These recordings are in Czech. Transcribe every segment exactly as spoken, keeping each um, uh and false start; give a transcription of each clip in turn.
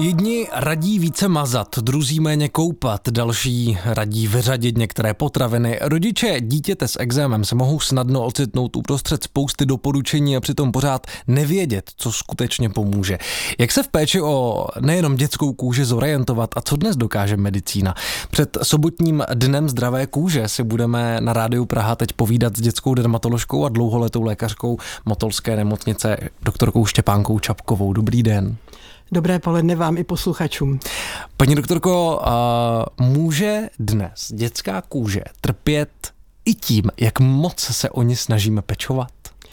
Jedni radí více mazat, druzí méně koupat, další radí vyřadit některé potraviny. Rodiče dítěte s ekzémem se mohou snadno ocitnout uprostřed spousty doporučení a přitom pořád nevědět, co skutečně pomůže. Jak se v péči o nejenom dětskou kůži zorientovat a co dnes dokáže medicína? Před sobotním dnem zdravé kůže si budeme na Rádiu Praha teď povídat s dětskou dermatoložkou a dlouholetou lékařkou Motolské nemocnice doktorkou Štěpánkou Čapkovou. Dobrý den. Dobré poledne vám i posluchačům. Paní doktorko, uh, může dnes dětská kůže trpět i tím, jak moc se o ní snažíme pečovat?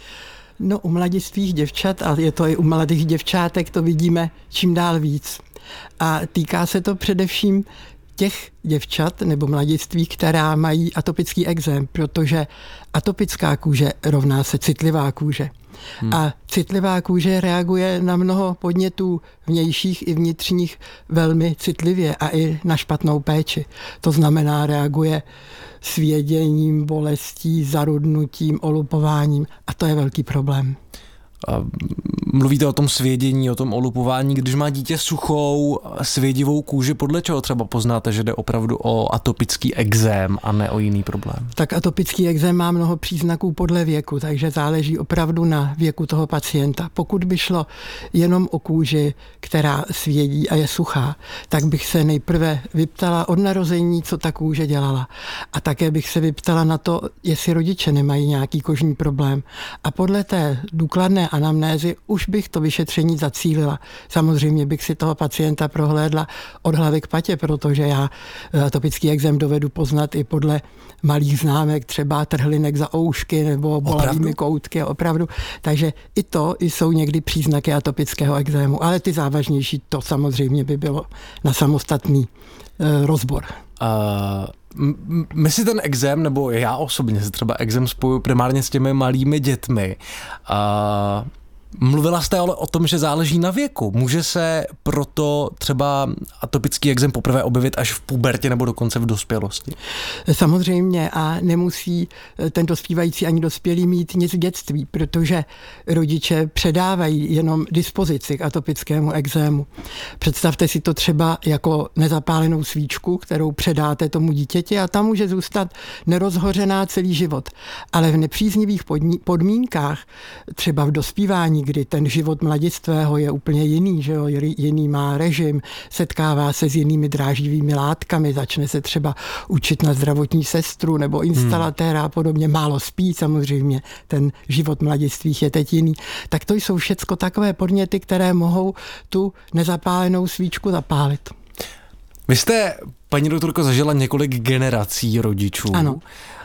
No, u mladistvých děvčat, a je to i u mladých děvčátek, to vidíme čím dál víc. A týká se to především těch děvčat nebo mladiství, která mají atopický ekzém, protože atopická kůže rovná se citlivá kůže. Hmm. A citlivá kůže reaguje na mnoho podnětů vnějších i vnitřních velmi citlivě a i na špatnou péči. To znamená, reaguje svěděním, bolestí, zarudnutím, olupováním a to je velký problém. A mluvíte o tom svědění, o tom olupování, když má dítě suchou, svědivou kůži, podle čeho třeba poznáte, že jde opravdu o atopický ekzém a ne o jiný problém? Tak atopický ekzém má mnoho příznaků podle věku, takže záleží opravdu na věku toho pacienta. Pokud by šlo jenom o kůži, která svědí a je suchá, tak bych se nejprve vyptala od narození, co ta kůže dělala. A také bych se vyptala na to, jestli rodiče nemají nějaký kožní problém. A podle té důkladné anamnézy už bych to vyšetření zacílila. Samozřejmě bych si toho pacienta prohlédla od hlavy k patě, protože já atopický ekzém dovedu poznat i podle malých známek, třeba trhlinek za oušky nebo bolavými koutky, opravdu. Takže i to jsou někdy příznaky atopického ekzému, ale ty závažnější, to samozřejmě by bylo na samostatný e, rozbor. Uh... My si ten ekzém, nebo já osobně si třeba ekzém spojuji primárně s těmi malými dětmi. A mluvila jste ale o tom, že záleží na věku. Může se proto třeba atopický ekzém poprvé objevit až v pubertě nebo dokonce v dospělosti? Samozřejmě a nemusí ten dospívající ani dospělý mít nic v dětství, protože rodiče předávají jenom dispozici k atopickému ekzému. Představte si to třeba jako nezapálenou svíčku, kterou předáte tomu dítěti a ta může zůstat nerozhořená celý život. Ale v nepříznivých podmínkách, třeba v dospívání, kdy ten život mladistvého je úplně jiný, že jo, jiný má režim, setkává se s jinými dráždivými látkami, začne se třeba učit na zdravotní sestru nebo instalatéra a podobně, málo spí samozřejmě, ten život mladistvých je teď jiný. Tak to jsou všecko takové podněty, které mohou tu nezapálenou svíčku zapálit. Vy jste, paní doktorko, zažila několik generací rodičů. Ano.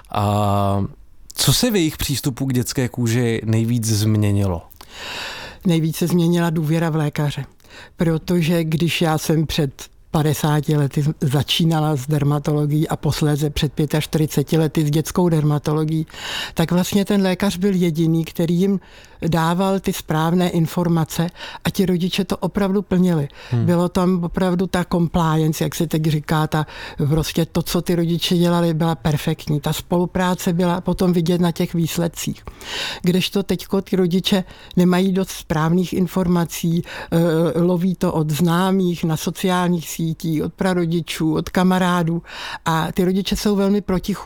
A co se v jejich přístupu k dětské kůži nejvíc změnilo? Nejvíce změnila důvěra v lékaře, protože když já jsem před padesáti lety začínala s dermatologií a posléze před čtyřiceti pěti lety s dětskou dermatologií, tak vlastně ten lékař byl jediný, který jim dával ty správné informace a ti rodiče to opravdu plnili. Hmm. Bylo tam opravdu ta compliance, jak se teď říká, ta, prostě to, co ty rodiče dělali, byla perfektní. Ta spolupráce byla potom vidět na těch výsledcích. Kdežto teďko ty rodiče nemají dost správných informací, e, loví to od známých na sociálních sítích, od prarodičů, od kamarádů a ty rodiče jsou velmi protichůdní.